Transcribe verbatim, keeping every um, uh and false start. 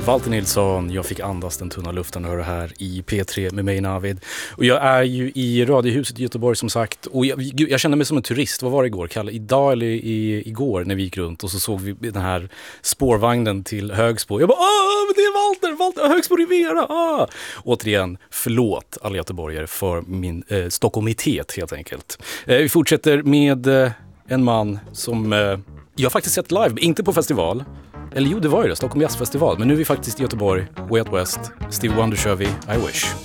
Walter Nilsson, jag fick andas den tunna luften och höra här i P tre med mig Navid. Och jag är ju i Radiohuset i Göteborg som sagt. Och jag, jag kände mig som en turist. Vad var det igår? Kalle? Idag eller i, igår när vi gick runt och så såg vi den här spårvagnen till Högsbo. Jag bara, åh, men det är Walter! Walter Högsbo Rivera! Ah! Återigen, förlåt alla göteborgare för min eh, stockholmitet helt enkelt. Eh, vi fortsätter med eh, en man som eh, jag har faktiskt sett live, inte på festival. Eller jo, det var ju det, Stockholm Jazzfestival. Men nu är vi faktiskt i Göteborg, Way Out West. Stevie Wonder kör vi, I Wish.